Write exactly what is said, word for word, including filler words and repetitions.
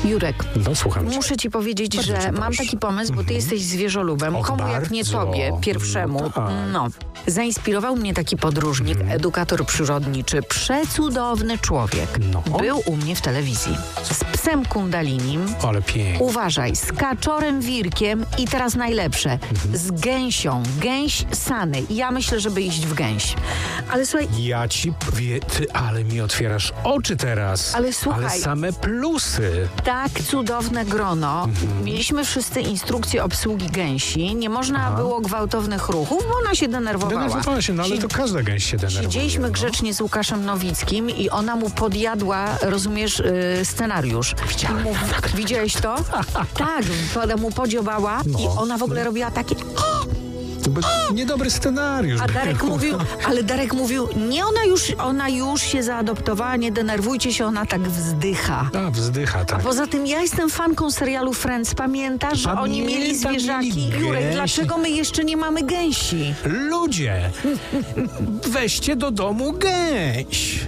Jurek, No, słucham cię. muszę ci powiedzieć, Bardzo że cię mam proszę. taki pomysł, bo ty jesteś zwierzolubem. Och, Komu jak nie bardzo. tobie, pierwszemu. No tak. No. Zainspirował mnie taki podróżnik, edukator przyrodniczy, przecudowny człowiek. No. Był u mnie w telewizji. Z psem kundalinim. Ale pięknie. Uważaj, z kaczorem wirkiem i teraz najlepsze, z gęsią, gęś Sany. Ja myślę, żeby iść w gęś. Ale słuchaj, Ja ci wie, ty, ale mi otwierasz oczy teraz. Ale słuchaj. Ale same plusy. tak cudowne grono. Mieliśmy wszyscy instrukcje obsługi gęsi. Nie można było gwałtownych ruchów, bo ona się denerwowała. Denerwowała się, no ale Si- to każda gęś się denerwuje. Siedzieliśmy no. grzecznie z Łukaszem Nowickim i ona mu podjadła, rozumiesz, yy, scenariusz. Widziałem. I mów, widziałeś to? Tak, ona mu podziobała No. i ona w ogóle robiła takie... To był niedobry scenariusz. A Darek był. mówił, ale Darek mówił, nie, ona już, ona już się zaadoptowała, nie denerwujcie się, ona tak wzdycha. A, wzdycha, tak. Poza tym ja jestem fanką serialu Friends. Pamiętasz, że oni mieli Pamiętam, zwierzaki? mieli Jurek, gęsi. dlaczego my jeszcze nie mamy gęsi? Ludzie, weźcie do domu gęś.